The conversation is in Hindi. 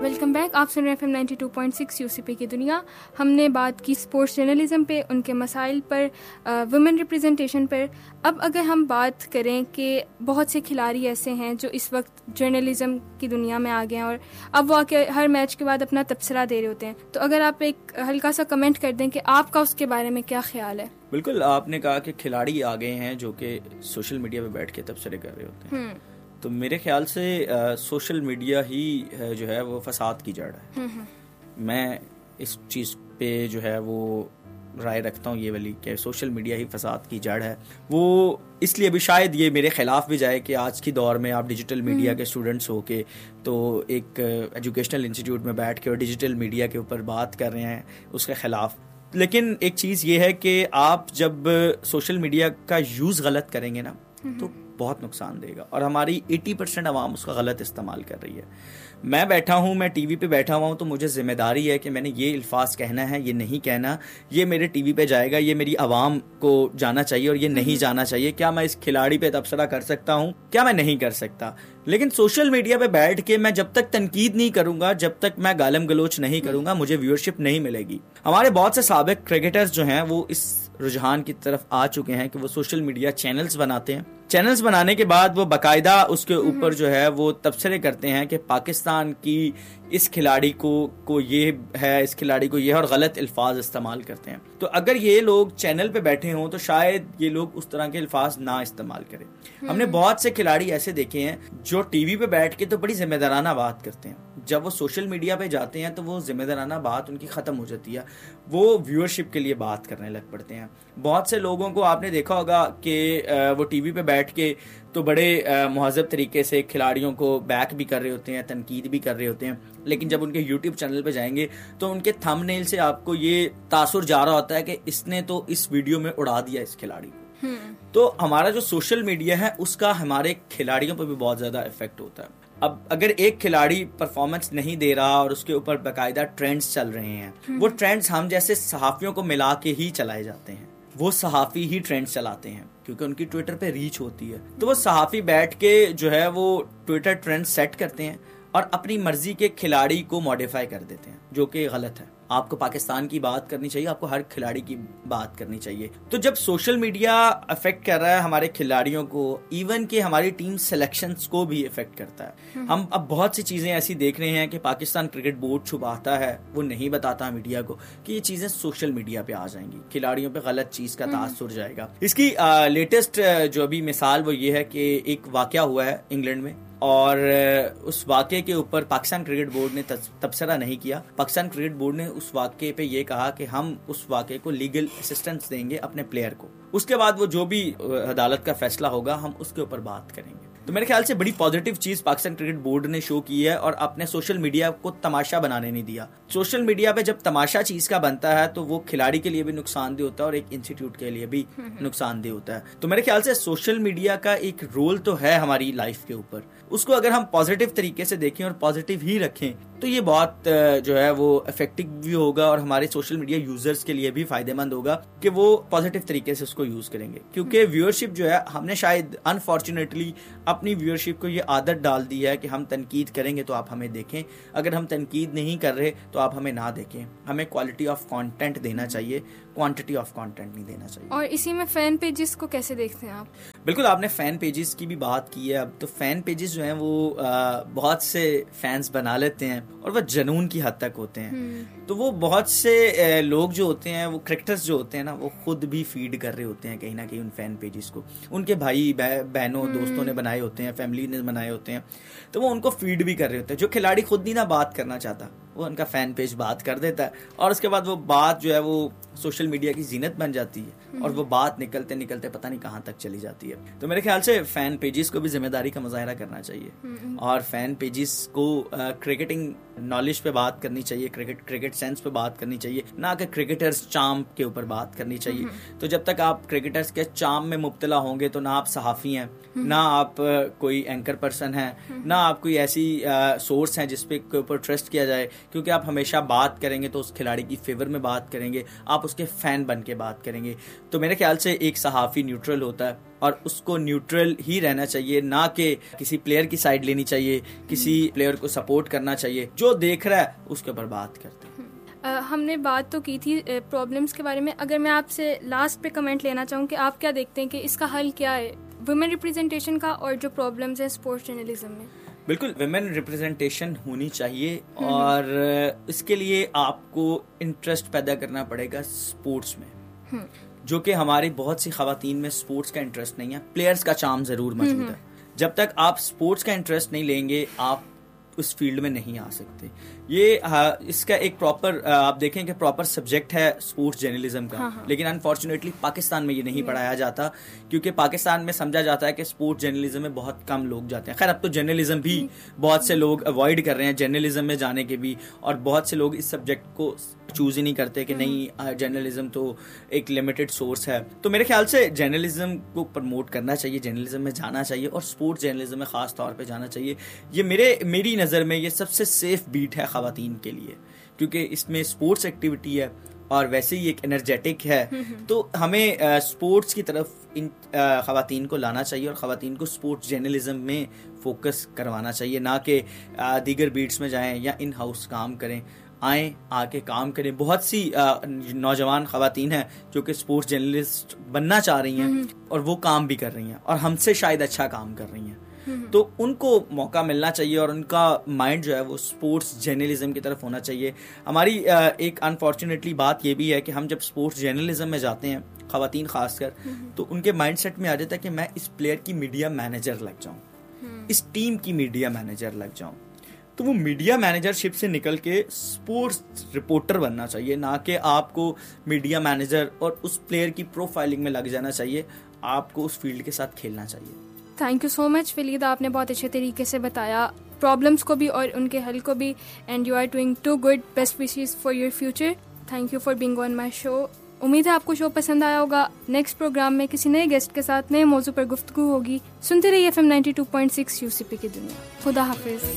Welcome back. आप सुन रहे हैं FM 92.6 यूसीपी की दुनिया। हमने बात की स्पोर्ट्स जर्नलिज्म पे, उनके मसाइल पर, वुमेन रिप्रेजेंटेशन पर। अब अगर हम बात करें कि बहुत से खिलाड़ी ऐसे हैं जो इस वक्त जर्नलिज्म की दुनिया में आ गए हैं और अब वो आके हर मैच के बाद अपना तबसरा दे रहे होते हैं, तो अगर आप एक हल्का सा कमेंट कर दें कि आपका उसके बारे में क्या ख्याल है। बिल्कुल, आपने कहा कि खिलाड़ी आ गए हैं जो कि सोशल मीडिया पे बैठ के तबसरे कर रहे होते हैं। तो मेरे ख्याल से सोशल मीडिया ही जो है वो फसाद की जड़ है। मैं इस चीज़ पे जो है वो राय रखता हूँ ये वाली कि सोशल मीडिया ही फसाद की जड़ है। वो इसलिए भी शायद ये मेरे खिलाफ भी जाए कि आज की दौर में आप डिजिटल मीडिया के स्टूडेंट्स हो के तो एक एजुकेशनल इंस्टीट्यूट में बैठ के और डिजिटल मीडिया के ऊपर बात कर रहे हैं उसके खिलाफ। लेकिन एक चीज़ ये है कि आप जब सोशल मीडिया का यूज़ गलत करेंगे ना तो बहुत नुकसान देगा, और हमारी 80% आवाम उसका गलत इस्तेमाल कर रही है। मैं बैठा हूँ, मैं टीवी पे बैठा हुआ हूँ, तो मुझे जिम्मेदारी है कि मैंने ये अल्फाज कहना है, ये नहीं कहना, ये मेरे टीवी पे जाएगा, ये मेरी आवाम को जाना चाहिए और ये नहीं जाना चाहिए। क्या मैं इस खिलाड़ी पे तबसरा कर सकता हूँ, क्या मैं नहीं कर सकता। लेकिन सोशल मीडिया पे बैठ के मैं जब तक तनकीद नहीं करूंगा, जब तक मैं गालम गलोच नहीं करूंगा, मुझे व्यूअरशिप नहीं मिलेगी। हमारे बहुत से साबिक क्रिकेटर्स जो हैं वो इस रुझान की तरफ आ चुके हैं कि वो सोशल मीडिया चैनल्स बनाते हैं। चैनल्स बनाने के बाद वो बाकायदा उसके ऊपर जो है वो तबसरे करते हैं कि पाकिस्तान की इस खिलाड़ी को ये है, इस खिलाड़ी को ये है, और गलत अल्फाज इस्तेमाल करते हैं। तो अगर ये लोग चैनल पे बैठे हों तो शायद ये लोग उस तरह के अल्फाज ना इस्तेमाल करें। हमने बहुत से खिलाड़ी ऐसे देखे हैं जो टीवी पे बैठ के तो बड़ी जिम्मेदाराना बात करते हैं, जब वो सोशल मीडिया पे जाते हैं तो वो जिम्मेदाराना बात उनकी खत्म हो जाती है, वो व्यूअरशिप के लिए बात करने लग पड़ते हैं। बहुत से लोगों को आपने देखा होगा कि वो टीवी पे बैठ के तो बड़े मुहज़्ज़ब तरीके से खिलाड़ियों को बैक भी कर रहे होते हैं, तनकीद भी कर रहे होते हैं, लेकिन जब उनके यूट्यूब चैनल पे जाएंगे तो उनके थंबनेल से आपको ये तासुर जा रहा होता है कि इसने तो इस वीडियो में उड़ा दिया इस खिलाड़ी को। तो हमारा जो सोशल मीडिया है उसका हमारे खिलाड़ियों पर भी बहुत ज़्यादा इफेक्ट होता है। अब अगर एक खिलाड़ी परफॉर्मेंस नहीं दे रहा और उसके ऊपर बाकायदा ट्रेंड्स चल रहे हैं, वो ट्रेंड्स हम जैसे सहाफ़ियों को मिला के ही चलाए जाते हैं। वो सहाफ़ी ही ट्रेंड्स चलाते हैं क्योंकि उनकी ट्विटर पे रीच होती है। तो वो सहाफ़ी बैठ के जो है वो ट्विटर ट्रेंड सेट करते हैं और अपनी मर्जी के खिलाड़ी को मॉडिफाई कर देते हैं, जो कि गलत है। आपको पाकिस्तान की बात करनी चाहिए, आपको हर खिलाड़ी की बात करनी चाहिए। तो जब सोशल मीडिया अफेक्ट कर रहा है हमारे खिलाड़ियों को, इवन कि हमारी टीम सिलेक्शंस को भी इफेक्ट करता है। हम अब बहुत सी चीजें ऐसी देख रहे हैं कि पाकिस्तान क्रिकेट बोर्ड छुपाता है, वो नहीं बताता मीडिया को कि ये चीजें सोशल मीडिया पे आ जाएंगी, खिलाड़ियों पे गलत चीज का तासुर जाएगा। इसकी लेटेस्ट जो अभी मिसाल वो ये है कि एक वाकया हुआ है इंग्लैंड में, और उस वाक़े के ऊपर पाकिस्तान क्रिकेट बोर्ड ने तबसरा नहीं किया। पाकिस्तान क्रिकेट बोर्ड ने उस वाक़े पे ये कहा कि हम उस वाक़े को लीगल असिस्टेंस देंगे अपने प्लेयर को, उसके बाद वो जो भी अदालत का फैसला होगा हम उसके ऊपर बात करेंगे। तो मेरे ख्याल से बड़ी पॉजिटिव चीज पाकिस्तान क्रिकेट बोर्ड ने शो की है और अपने सोशल मीडिया को तमाशा बनाने नहीं दिया। सोशल मीडिया पे जब तमाशा चीज का बनता है तो वो खिलाड़ी के लिए भी नुकसानदेह होता है और एक इंस्टीट्यूट के लिए भी नुकसानदेह होता है। तो मेरे ख्याल से सोशल मीडिया का एक रोल तो है हमारी लाइफ के ऊपर, उसको अगर हम पॉजिटिव तरीके से देखें और पॉजिटिव ही रखें तो ये बहुत जो है वो इफेक्टिव भी होगा और हमारे सोशल मीडिया यूजर्स के लिए भी फायदेमंद होगा कि वो पॉजिटिव तरीके से उसको यूज करेंगे। क्योंकि व्यूअरशिप जो है, हमने शायद अनफॉर्चुनेटली अपनी व्यूअरशिप को ये आदत डाल दी है कि हम तनकीद करेंगे तो आप हमें देखें, अगर हम तनकीद नहीं कर रहे तो आप हमें ना देखें। हमें क्वालिटी ऑफ कंटेंट देना चाहिए, क्वांटिटी ऑफ कंटेंट नहीं देना चाहिए। और इसी में फैन पेजेस को कैसे देखते हैं आप? बिल्कुल, आपने फैन पेजेस की भी बात की है। अब तो फैन पेजेस जो हैं वो बहुत से फैंस बना लेते हैं और वह जुनून की हद तक होते हैं। तो वो बहुत से लोग जो होते हैं, वो क्रिकेटर्स जो होते हैं ना, वो खुद भी फीड कर रहे होते हैं कहीं ना कहीं उन फैन पेजेस को। उनके भाई बहनों दोस्तों ने बनाए होते हैं, फैमिली ने बनाए होते हैं, तो वो उनको फीड भी कर रहे होते हैं। जो खिलाड़ी खुद नहीं ना बात करना चाहता वो उनका फैन पेज बात कर देता है और उसके बाद वो बात जो है वो सोशल मीडिया की जीनत बन जाती है और वो बात निकलते निकलते पता नहीं कहाँ तक चली जाती है। तो मेरे ख्याल से फैन पेजेस को भी जिम्मेदारी का मुजाहरा करना चाहिए और फैन पेजेस को क्रिकेटिंग नॉलेज पे बात करनी चाहिए, क्रिकेट सेंस पे बात करनी चाहिए, ना कि क्रिकेटर्स चार्म के ऊपर बात करनी चाहिए। तो जब तक आप क्रिकेटर्स के चार्म में मुब्तला होंगे तो ना आप सहाफ़ी हैं, ना आप कोई एंकर पर्सन हैं, ना आप कोई ऐसी सोर्स हैं जिसपे के ऊपर ट्रस्ट किया जाए, क्योंकि आप हमेशा बात करेंगे तो उस खिलाड़ी की फेवर में बात करेंगे, आप उसके फैन बन के बात करेंगे। तो मेरे ख्याल से एक सहाफ़ी न्यूट्रल होता है और उसको न्यूट्रल ही रहना चाहिए, ना कि किसी प्लेयर की साइड लेनी चाहिए, किसी प्लेयर को सपोर्ट करना चाहिए। जो देख रहा है उसके ऊपर बात करते हैं। हमने बात तो की थी प्रॉब्लम्स के बारे में। अगर मैं आपसे लास्ट पे कमेंट लेना चाहूँ कि आप क्या देखते हैं कि इसका हल क्या है वुमेन रिप्रेजेंटेशन का और जो प्रॉब्लम्स हैं स्पोर्ट्स जर्नलिज्म में? बिल्कुल, विमेन रिप्रेजेंटेशन होनी चाहिए और इसके लिए आपको इंटरेस्ट पैदा करना पड़ेगा स्पोर्ट्स में, जो कि हमारी बहुत सी खवातीन में स्पोर्ट्स का इंटरेस्ट नहीं है। प्लेयर्स का चार्म जरूर मौजूद है। जब तक आप स्पोर्ट्स का इंटरेस्ट नहीं लेंगे आप उस फील्ड में नहीं आ सकते। ये इसका एक प्रॉपर आप देखें कि प्रॉपर सब्जेक्ट है स्पोर्ट्स जर्नलिज्म का, लेकिन अनफॉर्चुनेटली पाकिस्तान में ये नहीं पढ़ाया जाता, क्योंकि पाकिस्तान में समझा जाता है कि स्पोर्ट्स जर्नलिज्म में बहुत कम लोग जाते हैं। खैर अब तो जर्नलिज्म भी बहुत से लोग अवॉइड कर रहे हैं जर्नलिज्म में जाने के भी, और बहुत से लोग इस सब्जेक्ट को चूज ही नहीं करते कि नहीं जर्नलिज्म तो एक लिमिटेड सोर्स है। तो मेरे ख्याल से जर्नलिज्म को प्रमोट करना चाहिए, जर्नलिज्म में जाना चाहिए और स्पोर्ट्स जर्नलिज्म में खास तौर पे जाना चाहिए। ये मेरी नज़र में ये सबसे सेफ बीट है खवातीन के लिए, क्योंकि इसमें स्पोर्ट्स एक्टिविटी है और वैसे ही एक एनर्जेटिक है। तो हमें स्पोर्ट्स की तरफ इन खवातीन को लाना चाहिए और खवातीन को स्पोर्ट्स जर्नलिज्म में फोकस करवाना चाहिए, ना कि दीगर बीट्स में जाएं या इन हाउस काम करें। आए, आके काम करें। बहुत सी नौजवान खवातीन हैं जो कि स्पोर्ट्स जर्नलिस्ट बनना चाह रही हैं और वो काम भी कर रही हैं और हमसे शायद अच्छा काम कर रही हैं। तो उनको मौका मिलना चाहिए और उनका माइंड जो है वो स्पोर्ट्स जर्नलिज्म की तरफ होना चाहिए। हमारी एक अनफॉर्चुनेटली बात ये भी है कि हम जब स्पोर्ट्स जर्नलिज्म में जाते हैं, खवातीन खासकर, तो उनके माइंडसेट में आ जाता है कि मैं इस प्लेयर की मीडिया मैनेजर लग जाऊं, इस टीम की मीडिया मैनेजर लग जाऊं। तो वो मीडिया मैनेजरशिप से निकल के स्पोर्ट्स रिपोर्टर बनना चाहिए, ना कि आपको मीडिया मैनेजर और उस प्लेयर की प्रोफाइलिंग में लग जाना चाहिए। आपको उस फील्ड के साथ खेलना चाहिए। थैंक यू सो मच फलीद, आपने बहुत अच्छे तरीके से बताया प्रॉब्लम्स को भी और उनके हल को भी, and you are doing to good. Best wishes for your future. Thank you for being on my show. उम्मीद है आपको शो पसंद आया होगा। नेक्स्ट प्रोग्राम में किसी नए गेस्ट के साथ नए मौजू पर गुफ्तगू होगी। सुनते रहिए FM 92.6 यूसीपी की दुनिया। खुदा हाफिज।